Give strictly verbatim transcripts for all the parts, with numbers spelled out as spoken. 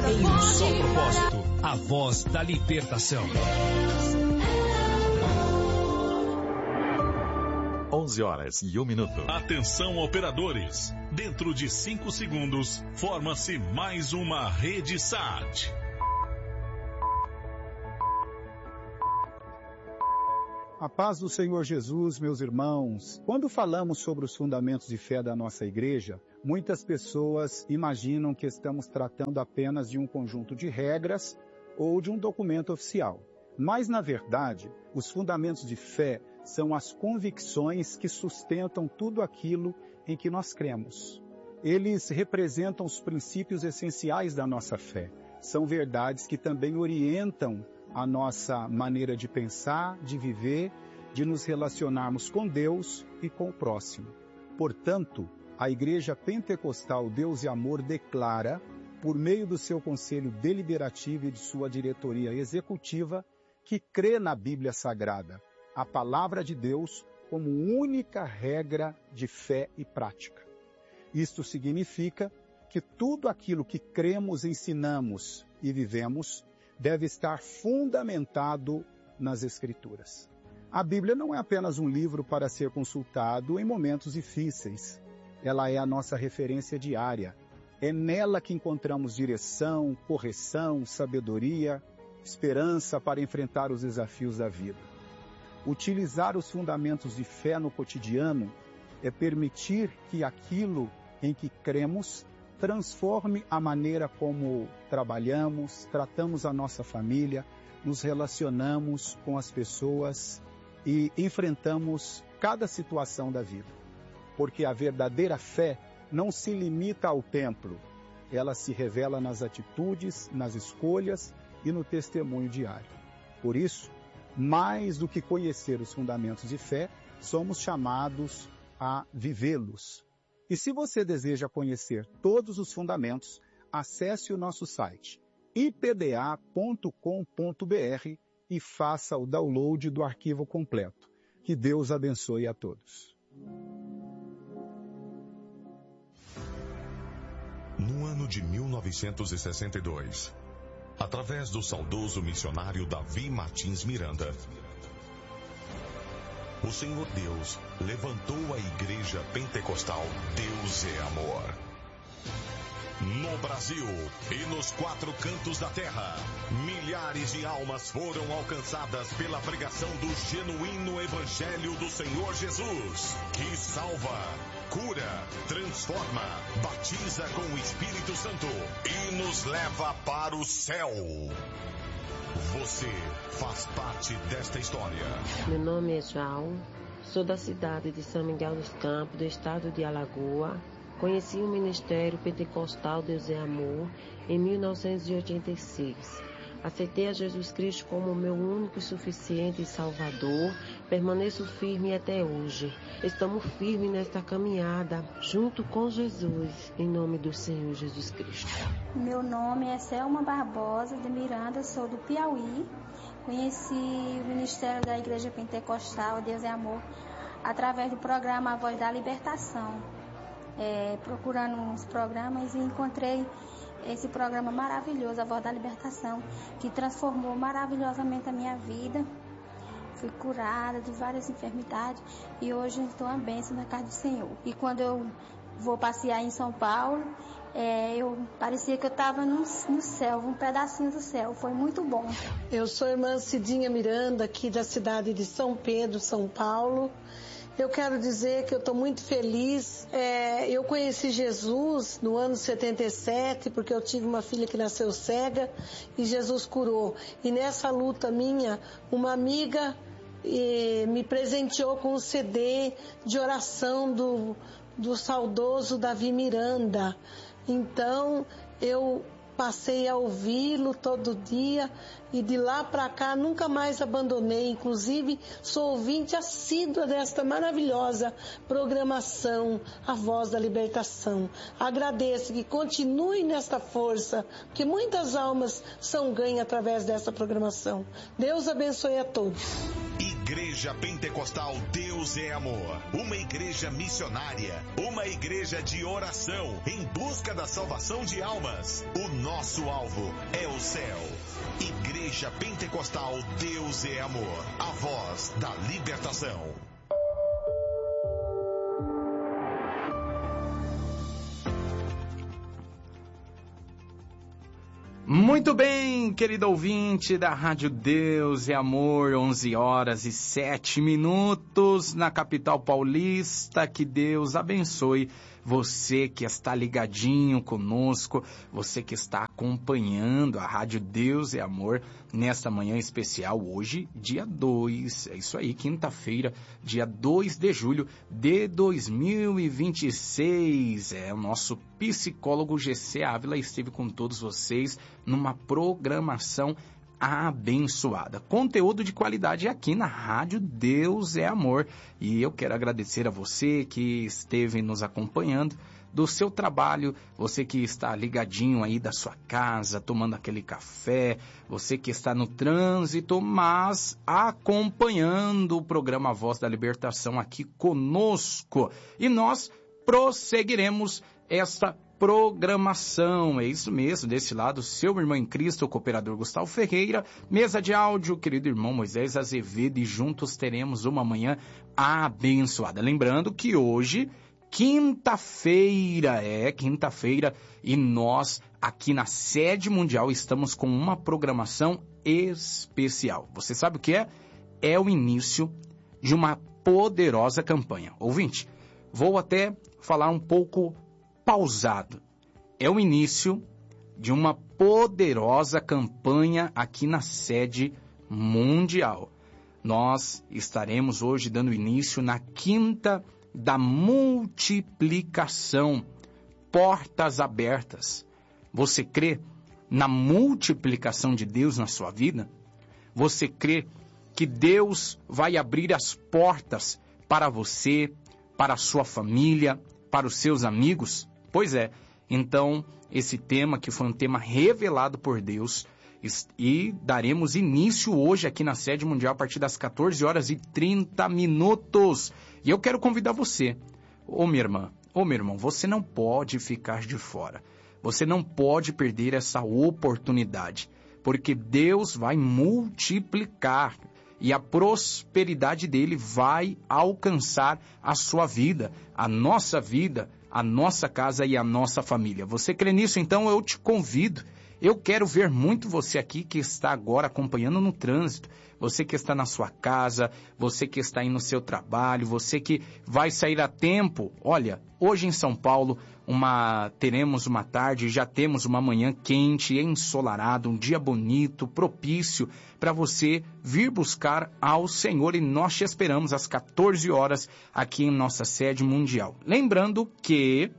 Em um só propósito, a voz da libertação. onze horas e um minuto. Atenção, operadores. Dentro de cinco segundos, forma-se mais uma rede S A T. A paz do Senhor Jesus, meus irmãos. Quando falamos sobre os fundamentos de fé da nossa igreja, muitas pessoas imaginam que estamos tratando apenas de um conjunto de regras ou de um documento oficial. Mas, na verdade, os fundamentos de fé são as convicções que sustentam tudo aquilo em que nós cremos. Eles representam os princípios essenciais da nossa fé. São verdades que também orientam a nossa maneira de pensar, de viver, de nos relacionarmos com Deus e com o próximo. Portanto, a Igreja Pentecostal Deus e Amor declara, por meio do seu conselho deliberativo e de sua diretoria executiva, que crê na Bíblia Sagrada, a palavra de Deus, como única regra de fé e prática. Isto significa que tudo aquilo que cremos, ensinamos e vivemos deve estar fundamentado nas Escrituras. A Bíblia não é apenas um livro para ser consultado em momentos difíceis. Ela é a nossa referência diária. É nela que encontramos direção, correção, sabedoria, esperança para enfrentar os desafios da vida. Utilizar os fundamentos de fé no cotidiano é permitir que aquilo em que cremos transforme a maneira como trabalhamos, tratamos a nossa família, nos relacionamos com as pessoas e enfrentamos cada situação da vida. Porque a verdadeira fé não se limita ao templo, ela se revela nas atitudes, nas escolhas e no testemunho diário. Por isso, mais do que conhecer os fundamentos de fé, somos chamados a vivê-los. E se você deseja conhecer todos os fundamentos, acesse o nosso site i p d a ponto com ponto b r e faça o download do arquivo completo. Que Deus abençoe a todos. No ano de mil novecentos e sessenta e dois, através do saudoso missionário Davi Martins Miranda, o Senhor Deus levantou a Igreja Pentecostal Deus é Amor. No Brasil e nos quatro cantos da terra, milhares de almas foram alcançadas pela pregação do genuíno Evangelho do Senhor Jesus, que salva, cura, transforma, batiza com o Espírito Santo e nos leva para o céu. Você faz parte desta história. Meu nome é João, sou da cidade de São Miguel dos Campos, do estado de Alagoas. Conheci o Ministério Pentecostal Deus é Amor em mil novecentos e oitenta e seis. Aceitei a Jesus Cristo como meu único e suficiente Salvador. Permaneço firme até hoje. Estamos firmes nesta caminhada, junto com Jesus, em nome do Senhor Jesus Cristo. Meu nome é Selma Barbosa de Miranda, sou do Piauí. Conheci o Ministério da Igreja Pentecostal Deus é Amor através do programa A Voz da Libertação. É, procurando uns programas e encontrei esse programa maravilhoso, A Voz da Libertação, que transformou maravilhosamente a minha vida. Fui curada de várias enfermidades e hoje estou uma bênção na casa do Senhor. E quando eu vou passear em São Paulo, é, eu parecia que eu estava no, no céu, um pedacinho do céu. Foi muito bom. Eu sou a irmã Cidinha Miranda, aqui da cidade de São Pedro, São Paulo. Eu quero dizer que eu estou muito feliz. É, eu conheci Jesus no ano setenta e sete, porque eu tive uma filha que nasceu cega e Jesus curou. E nessa luta minha, uma amiga eh, me presenteou com um C D de oração do, do saudoso Davi Miranda. Então, eu passei a ouvi-lo todo dia e de lá para cá nunca mais abandonei. Inclusive, sou ouvinte assídua desta maravilhosa programação, A Voz da Libertação. Agradeço que continue nesta força, porque muitas almas são ganhas através dessa programação. Deus abençoe a todos. Igreja Pentecostal Deus é Amor. Uma igreja missionária. Uma igreja de oração em busca da salvação de almas. O nosso alvo é o céu. Igreja Pentecostal Deus é Amor. A voz da libertação. Muito bem, querido ouvinte da Rádio Deus e Amor, onze horas e sete minutos na capital paulista. Que Deus abençoe você que está ligadinho conosco, você que está acompanhando a Rádio Deus e Amor nesta manhã especial, hoje, dia dois, é isso aí, quinta-feira, dia dois de julho de dois mil e vinte e seis. É, o nosso psicólogo G C Ávila esteve com todos vocês numa programação abençoada. Conteúdo de qualidade aqui na Rádio Deus é Amor. E eu quero agradecer a você que esteve nos acompanhando do seu trabalho, você que está ligadinho aí da sua casa, tomando aquele café, você que está no trânsito, mas acompanhando o programa Voz da Libertação aqui conosco. E nós prosseguiremos esta programação, é isso mesmo, desse lado, seu irmão em Cristo, o cooperador Gustavo Ferreira, mesa de áudio, querido irmão Moisés Azevedo, e juntos teremos uma manhã abençoada. Lembrando que hoje, quinta-feira, é quinta-feira, e nós aqui na sede mundial estamos com uma programação especial. Você sabe o que é? É o início de uma poderosa campanha. Ouvinte, vou até falar um pouco pausado. É o início de uma poderosa campanha aqui na sede mundial. Nós estaremos hoje dando início na quinta da multiplicação, portas abertas. Você crê na multiplicação de Deus na sua vida? Você crê que Deus vai abrir as portas para você, para a sua família, para os seus amigos? Pois é, então esse tema que foi um tema revelado por Deus e daremos início hoje aqui na sede mundial a partir das quatorze horas e trinta minutos. E eu quero convidar você, ô minha irmã, ô meu irmão, você não pode ficar de fora. Você não pode perder essa oportunidade, porque Deus vai multiplicar e a prosperidade dele vai alcançar a sua vida, a nossa vida, a nossa casa e a nossa família. Você crê nisso? Então eu te convido. Eu quero ver muito você aqui que está agora acompanhando no trânsito, você que está na sua casa, você que está aí no seu trabalho, você que vai sair a tempo. Olha, hoje em São Paulo uma, teremos uma tarde, já temos uma manhã quente, ensolarada, um dia bonito, propício para você vir buscar ao Senhor, e nós te esperamos às quatorze horas aqui em nossa sede mundial. Lembrando que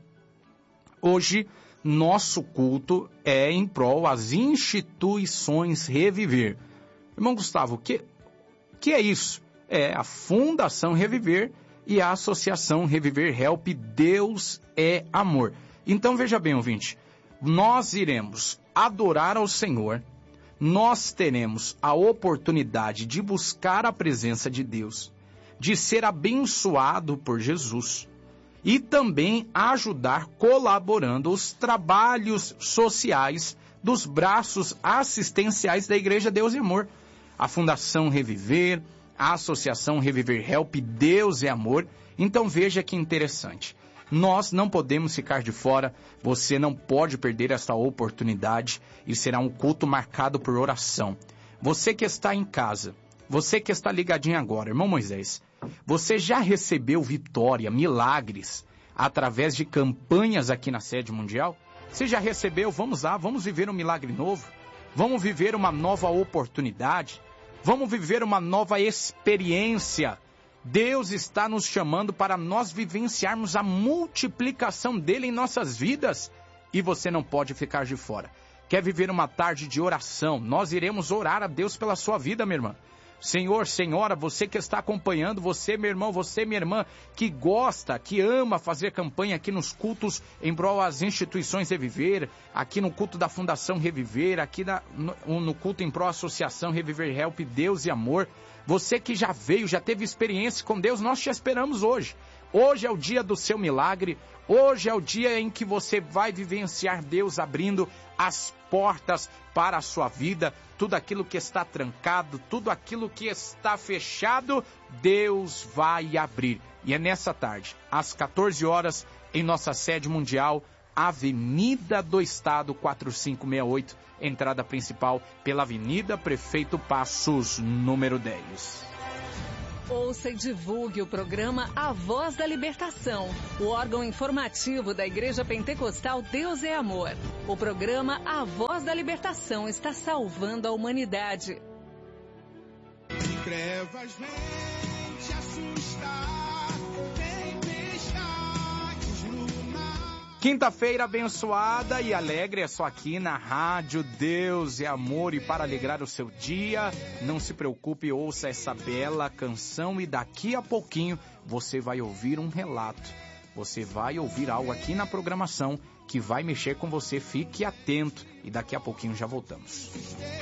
hoje nosso culto é em prol às instituições Reviver. Irmão Gustavo, o que, que é isso? É a Fundação Reviver e a Associação Reviver Help Deus é Amor. Então veja bem, ouvinte, nós iremos adorar ao Senhor, nós teremos a oportunidade de buscar a presença de Deus, de ser abençoado por Jesus, e também ajudar colaborando os trabalhos sociais dos braços assistenciais da Igreja Deus e Amor. A Fundação Reviver, a Associação Reviver Help Deus e Amor. Então veja que interessante. Nós não podemos ficar de fora, você não pode perder essa oportunidade, e será um culto marcado por oração. Você que está em casa, você que está ligadinho agora, irmão Moisés, você já recebeu vitória, milagres, através de campanhas aqui na sede mundial? Você já recebeu? Vamos lá, vamos viver um milagre novo, vamos viver uma nova oportunidade, vamos viver uma nova experiência. Deus está nos chamando para nós vivenciarmos a multiplicação dele em nossas vidas, e você não pode ficar de fora. Quer viver uma tarde de oração? Nós iremos orar a Deus pela sua vida, minha irmã. Senhor, senhora, você que está acompanhando, você, meu irmão, você, minha irmã, que gosta, que ama fazer campanha aqui nos cultos em prol às instituições Reviver, aqui no culto da Fundação Reviver, aqui na, no, no culto em prol à Associação Reviver Help, Deus e Amor. Você que já veio, já teve experiência com Deus, nós te esperamos hoje. Hoje é o dia do seu milagre, hoje é o dia em que você vai vivenciar Deus abrindo as portas para a sua vida, tudo aquilo que está trancado, tudo aquilo que está fechado, Deus vai abrir. E é nessa tarde, às quatorze horas, em nossa sede mundial, Avenida do Estado quatrocentos e cinquenta e oito, entrada principal pela Avenida Prefeito Passos, número dez. Ouça e divulgue o programa A Voz da Libertação, o órgão informativo da Igreja Pentecostal Deus é Amor. O programa A Voz da Libertação está salvando a humanidade. Trevas vêm te assustar, tempestades no mar. Quinta-feira abençoada e alegre é só aqui na Rádio Deus é Amor. E para alegrar o seu dia, não se preocupe, ouça essa bela canção e daqui a pouquinho você vai ouvir um relato. Você vai ouvir algo aqui na programação que vai mexer com você. Fique atento e daqui a pouquinho já voltamos.